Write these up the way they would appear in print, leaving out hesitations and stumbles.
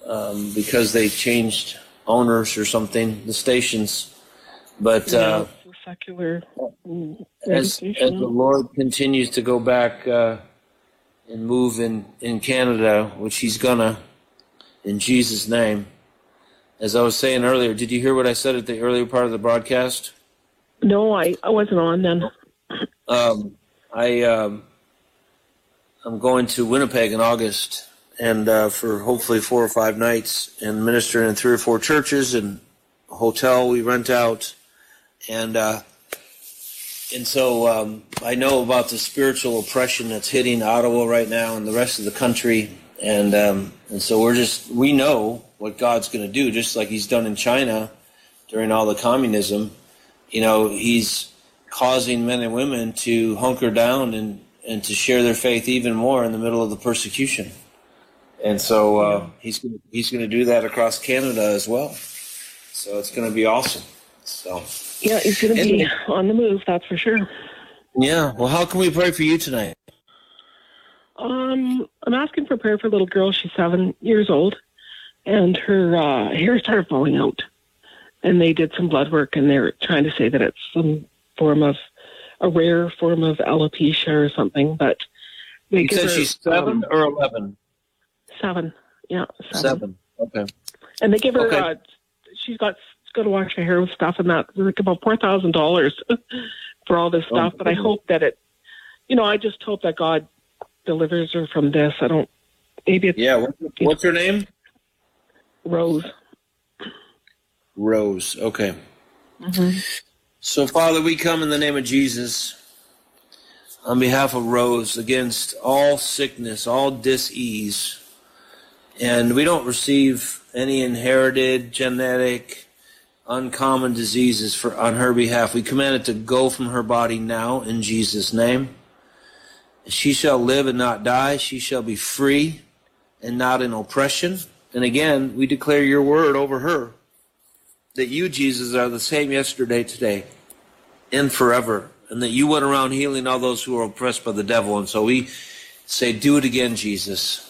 because they changed owners or something, the stations. But secular as the Lord continues to go back and move in Canada, which He's gonna, in Jesus' name. As I was saying earlier, did you hear what I said at the earlier part of the broadcast? No, I wasn't on then. I'm going to Winnipeg in August, and for hopefully 4 or 5 nights, and ministering in 3 or 4 churches and a hotel we rent out, and so I know about the spiritual oppression that's hitting Ottawa right now and the rest of the country, and so we know what God's going to do, just like He's done in China during all the communism. You know, He's causing men and women to hunker down and to share their faith even more in the middle of the persecution. And so he's going to do that across Canada as well. So it's going to be awesome. So yeah, he's going to be on the move, that's for sure. Yeah. Well, how can we pray for you tonight? I'm asking for prayer for a little girl. She's 7 years old, and her hair started falling out. And they did some blood work, and they're trying to say that it's some a rare form of alopecia or something. But you said she's 7 or 11? 7, yeah. 7, okay. And they give her, she's got to wash her hair with stuff, and that's like about $4,000 for all this stuff. But I hope that I just hope that God delivers her from this. Yeah, what's her name? Rose. Rose, okay. Mm-hmm. So, Father, we come in the name of Jesus on behalf of Rose against all sickness, all dis-ease. And we don't receive any inherited, genetic, uncommon diseases on her behalf. We command it to go from her body now in Jesus' name. She shall live and not die. She shall be free and not in oppression. And again, we declare your word over her, that you, Jesus, are the same yesterday, today, and forever, and that you went around healing all those who are oppressed by the devil. And so we say, do it again, Jesus.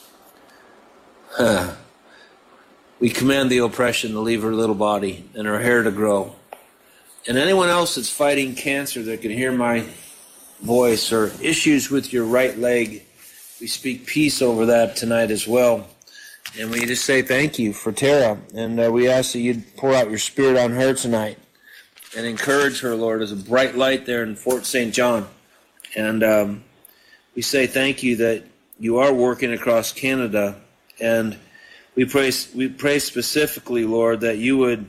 We command the oppression to leave her little body and her hair to grow. And anyone else that's fighting cancer that can hear my voice, or issues with your right leg, we speak peace over that tonight as well. And we just say thank you for Tara. And we ask that you'd pour out your spirit on her tonight and encourage her, Lord, as a bright light there in Fort St. John. And we say thank you that you are working across Canada. And we pray specifically, Lord, that you would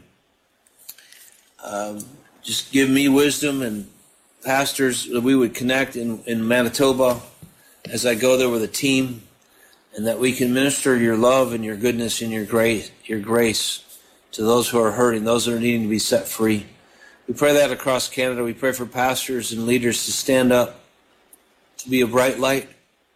just give me wisdom, and pastors, that we would connect in Manitoba as I go there with a team, and that we can minister your love and your goodness and your grace to those who are hurting, those that are needing to be set free. We pray that across Canada. We pray for pastors and leaders to stand up, to be a bright light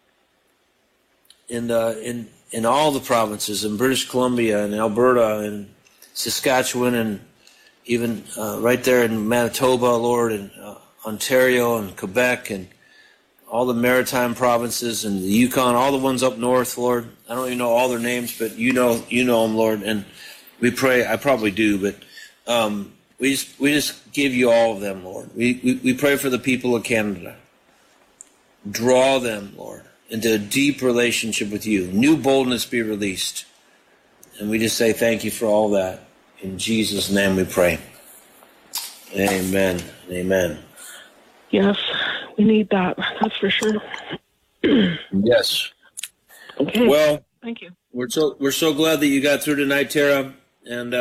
in all the provinces, in British Columbia and Alberta and Saskatchewan, and even right there in Manitoba, Lord, and Ontario and Quebec and all the maritime provinces and the Yukon, all the ones up north, Lord. I don't even know all their names, but you know them, Lord. And we pray, I probably do, but we just give you all of them, Lord. We pray for the people of Canada. Draw them, Lord, into a deep relationship with you. New boldness be released. And we just say thank you for all that. In Jesus' name we pray. Amen. Amen. Yes, we need that. That's for sure. Yes. Okay. Well, thank you. We're so glad that you got through tonight, Tara. And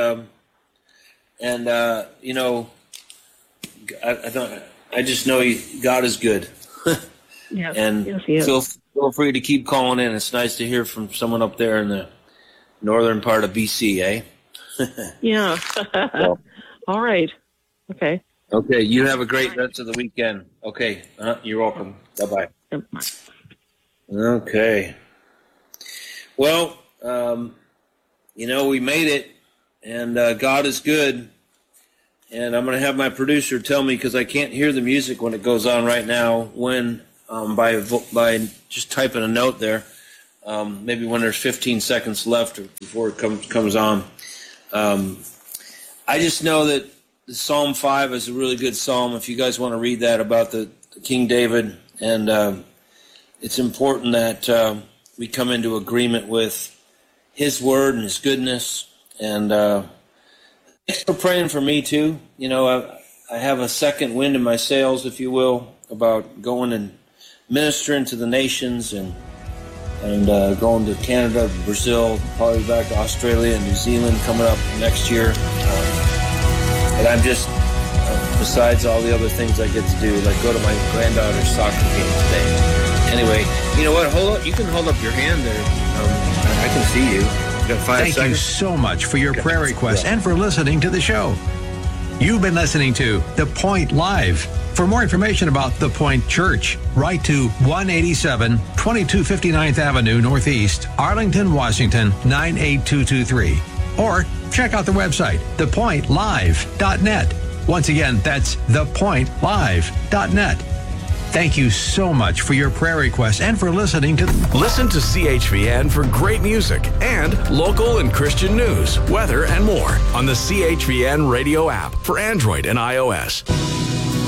you know, I just know God is good. Yes. And yes, he is. Feel free to keep calling in. It's nice to hear from someone up there in the northern part of BC, eh? Yeah. Well, all right. Okay. Okay, you have a great rest of the weekend. Okay, you're welcome. Bye-bye. Bye. Okay. Well, you know, we made it, and God is good. And I'm going to have my producer tell me, because I can't hear the music when it goes on right now, when by just typing a note there, maybe when there's 15 seconds left before it comes on. I just know that Psalm 5 is a really good psalm. If you guys want to read that about the King David, and it's important that we come into agreement with his word and his goodness. And thanks for praying for me too. You know, I have a second wind in my sails, if you will, about going and ministering to the nations and going to Canada, Brazil, probably back to Australia and New Zealand coming up next year. And I'm just, besides all the other things I get to do, like go to my granddaughter's soccer game today. Anyway, you know what? Hold up. You can hold up your hand there. I can see you. You got 5 seconds? Thank you so much for your prayer request and for listening to the show. You've been listening to The Point Live. For more information about The Point Church, write to 187 2259th Avenue Northeast, Arlington, Washington, 98223. Or check out the website, thepointlive.net. Once again, that's thepointlive.net. Thank you so much for your prayer requests and for listening to... Listen to CHVN for great music and local and Christian news, weather, and more on the CHVN radio app for Android and iOS.